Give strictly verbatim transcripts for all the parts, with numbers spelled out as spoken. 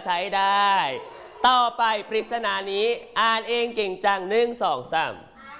ใช้ได้ต่อไปปริศนานี้อ่านเองเก่งจังหนึ่งสองสาม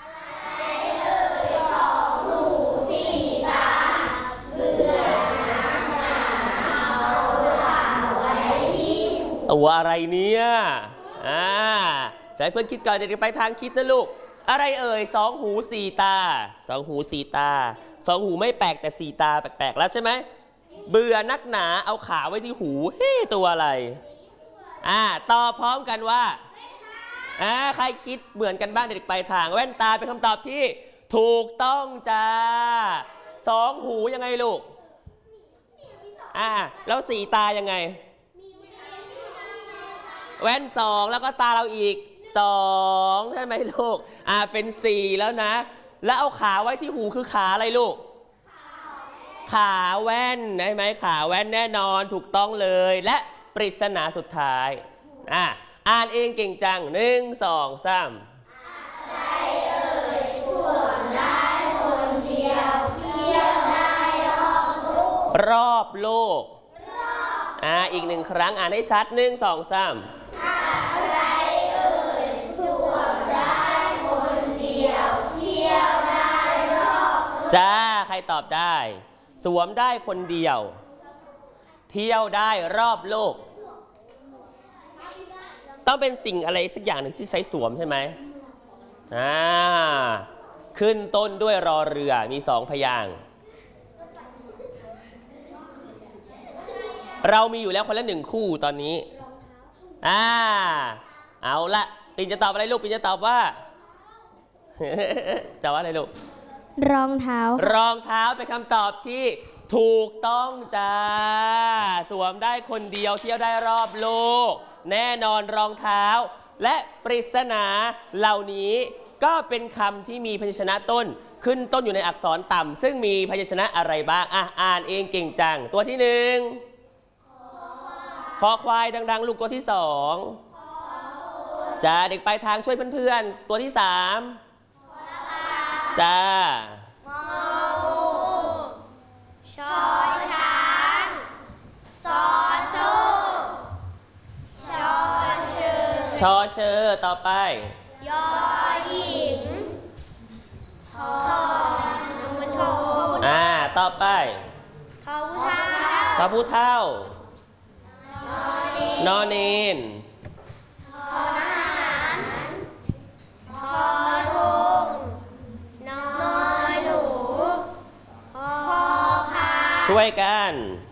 ตัวอะไรเนี่ยอ่าใช้เพื่อนคิดก่อนจะไปทางคิดนะลูกอะไรเอ่ยสองหูสี่ตาสองหูสี่ตาสองหูไม่แปลกแต่สี่ตาแปลกๆแล้วใช่ไหมเบื่อนักหนาเอาขาไว้ที่หูเฮ้ตัวอะไรอ่าตอบพร้อมกันว่าอ่าใครคิดเหมือนกันบ้างเด็กไปทางแว่นตาเป็นคำตอบที่ถูกต้องจ้าสองหูยังไงลูกอ่าแล้วสี่ตายังไงแว่นสองแล้วก็ตาเราอีกสองใช่ไหมลูกอ่าเป็นสี่แล้วนะแล้วเอาขาไว้ที่หูคือขาอะไรลูกขาแว่นได้ไหมขาแว่นแน่นอนถูกต้องเลยและปริศนาสุดท้ายอ่าอ่านเองเก่งจังหนึ่งสองสามอะไรเอ่ยสวมได้คนเดียวเที่ยวได้รอบโลกรอบโลกอ่าอีกหนึ่งครั้งอ่านให้ชัดหนึ่งสองสามอะไรเอ่ยสวมได้คนเดียวเที่ยวได้รอบจ้าใครตอบได้สวมได้คนเดียวเที่ยวได้รอบโลกต้องเป็นสิ่งอะไรสักอย่างหนึ่งที่ใช้สวมใช่ไหมอ่าขึ้นต้นด้วยรอเรือมีสองพยางค์เรามีอยู่แล้วคนละหนึ่งคู่ตอนนี้อ่าเอาละปินจะตอบอะไรลูกปินจะตอบว่าจะว่าอะไรลูกรองเท้ารองเท้าเป็นคำตอบที่ถูกต้องจ้าสวมได้คนเดียวเที่ยวได้รอบโลกแน่นอนรองเท้าและปริศนาเหล่านี้ก็เป็นคำที่มีพยัญชนะต้นขึ้นต้นอยู่ในอักษรต่ำซึ่งมีพยัญชนะอะไรบ้างอ่ะอ่านเองเก่งจังตัวที่หนึ่งคอควายดังๆลูกตัวที่สองจ้าเด็กปลายทางช่วยเพื่อนๆตัวที่สามจ้าชอช้างซอโซ่ชอเชอชอเชอต่อไปยอหญิงทอมันโทอ่าต่อไปทอผู้เท่าทอผู้เท่านอเนนทอทหารทอทงนอหนูพอพาช่วยกัน